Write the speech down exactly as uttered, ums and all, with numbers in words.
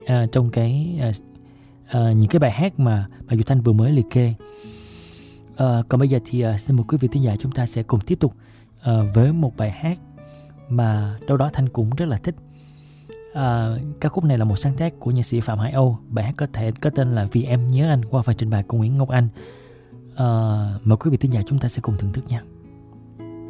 à, trong cái à, à, những cái bài hát mà mà Duy Thanh vừa mới liệt kê. À, còn bây giờ thì à, xin mời quý vị thính giả chúng ta sẽ cùng tiếp tục à, với một bài hát mà đâu đó Thanh cũng rất là thích. À, ca khúc này là một sáng tác của nhạc sĩ Phạm Hải Âu. Bài hát có thể có tên là Vì Em Nhớ Anh qua phần trình bày của Nguyễn Ngọc Anh. À, mời quý vị thính giả chúng ta sẽ cùng thưởng thức nha.